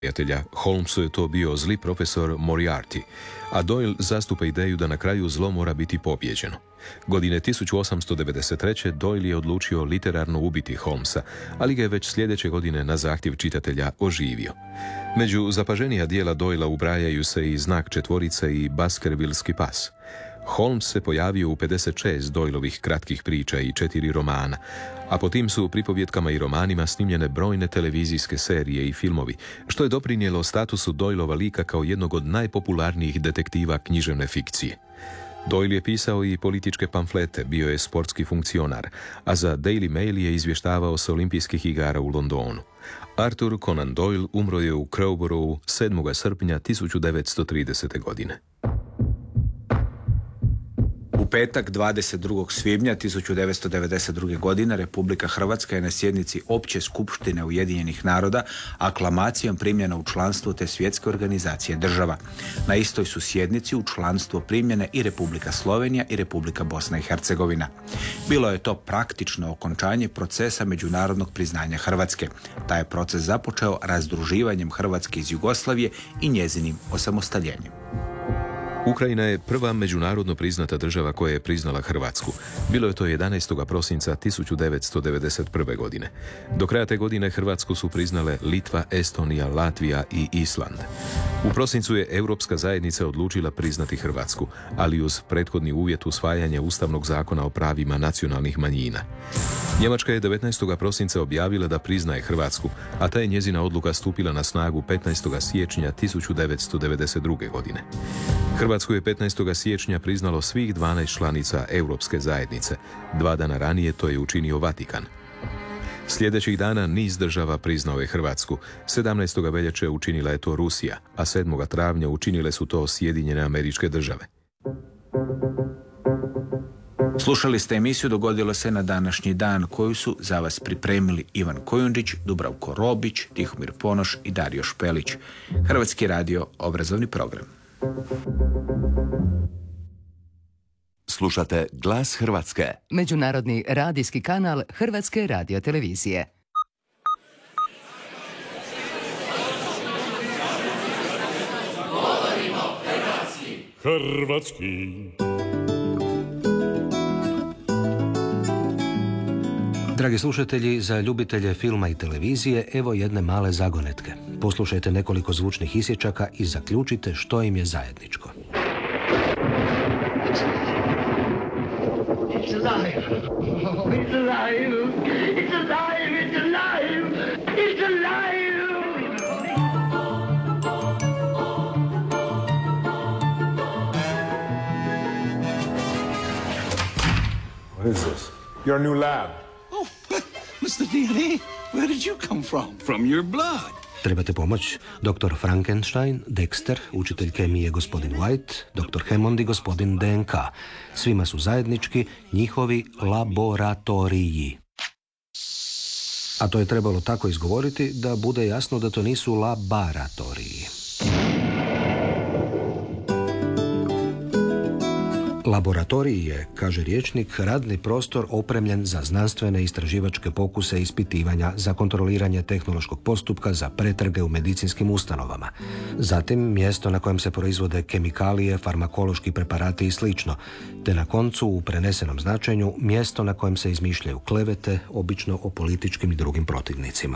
prijatelja, Holmesu je to bio zli profesor Moriarty, a Doyle zastupa ideju da na kraju zlo mora biti pobijeđeno. Godine 1893. Doyle je odlučio literarno ubiti Holmesa, ali ga je već sljedeće godine na zahtjev čitatelja oživio. Među zapaženija dijela Doyla ubrajaju se i Znak četvorice i Baskervilski pas. Holmes se pojavio u 56 Doylovih kratkih priča i 4 romana, a po tim su pripovjetkama i romanima snimljene brojne televizijske serije i filmovi, što je doprinijelo statusu Doylova lika kao jednog od najpopularnijih detektiva književne fikcije. Doyle je pisao i političke pamflete, bio je sportski funkcionar, a za Daily Mail je izvještavao s olimpijskih igara u Londonu. Arthur Conan Doyle umro je u Crowboroughu 7. srpnja 1930. godine. U petak 22. svibnja 1992. godine Republika Hrvatska je na sjednici Opće skupštine Ujedinjenih naroda aklamacijom primljena u članstvo te svjetske organizacije država. Na istoj su sjednici u članstvo primljene i Republika Slovenija i Republika Bosna i Hercegovina. Bilo je to praktično okončanje procesa međunarodnog priznanja Hrvatske. Taj je proces započeo razdruživanjem Hrvatske iz Jugoslavije i njezinim osamostaljenjem. Ukrajina je prva međunarodno priznata država koja je priznala Hrvatsku. Bilo je to 11. prosinca 1991. godine. Do kraja te godine Hrvatsku su priznale Litva, Estonija, Latvija i Island. U prosincu je Europska zajednica odlučila priznati Hrvatsku, ali uz prethodni uvjet usvajanja Ustavnog zakona o pravima nacionalnih manjina. Njemačka je 19. prosinca objavila da priznaje Hrvatsku, a ta je njezina odluka stupila na snagu 15. siječnja 1992. godine. Hrvatsku je 15. siječnja priznalo svih 12 članica Europske zajednice. 2 dana ranije to je učinio Vatikan. Sljedećih dana niz država priznao je Hrvatsku. 17. veljače učinila je to Rusija, a 7. travnja učinile su to Sjedinjene Američke Države. Slušali ste emisiju Dogodilo se na današnji dan, koju su za vas pripremili Ivan Kojundžić, Dubravko Robić, Tihomir Ponoš i Dario Špelić. Hrvatski radio, obrazovni program. Slušate Glas Hrvatske. Međunarodni radijski kanal Hrvatske radiotelevizije. Hrvatski. Dragi slušatelji, za ljubitelje filma i televizije, evo jedne male zagonetke. Poslušajte nekoliko zvučnih isječaka i zaključite što im je zajedničko. It's alive. Oh, it's alive. It's alive. It's alive. It's alive. What is this? Your new lab. Oh, Mr. DNA, where did you come from? From your blood. Trebate pomoć? Dr. Frankenstein, Dexter, učitelj kemije gospodin White, dr. Hammond i gospodin DNK. Svima su zajednički njihovi laboratoriji. A to je trebalo tako izgovoriti da bude jasno da to nisu laboratoriji. Laboratorij je, kaže rječnik, radni prostor opremljen za znanstvene istraživačke pokuse i ispitivanja, za kontroliranje tehnološkog postupka, za pretrage u medicinskim ustanovama. Zatim mjesto na kojem se proizvode kemikalije, farmakološki preparati i slično, te na koncu u prenesenom značenju mjesto na kojem se izmišljaju klevete, obično o političkim i drugim protivnicima.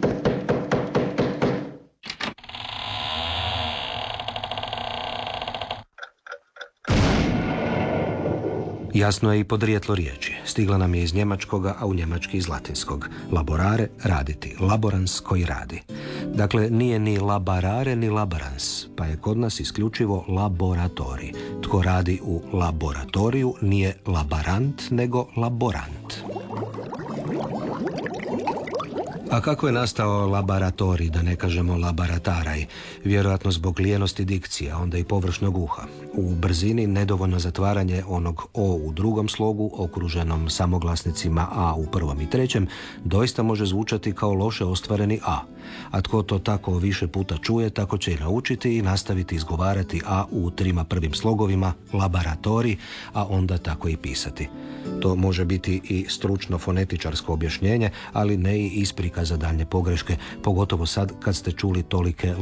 Jasno je i podrijetlo riječi. Stigla nam je iz njemačkoga, a u njemački iz latinskog. Laborare, raditi. Laborans, koji radi. Dakle, nije ni labarare ni laborans, pa je kod nas isključivo laboratorij. Tko radi u laboratoriju nije laborant, nego laborant. A kako je nastao laboratorij, da ne kažemo laborataraj? Vjerojatno zbog lijenosti dikcije, onda i površnog uha. U brzini nedovoljno zatvaranje onog O u drugom slogu, okruženom samoglasnicima A u prvom i trećem, doista može zvučati kao loše ostvareni A. A tko to tako više puta čuje, tako će i naučiti i nastaviti izgovarati A u trima prvim slogovima, laboratorij, a onda tako i pisati. To može biti i stručno fonetičarsko objašnjenje, ali ne i isprika za daljnje pogreške, pogotovo sad kad ste čuli tolike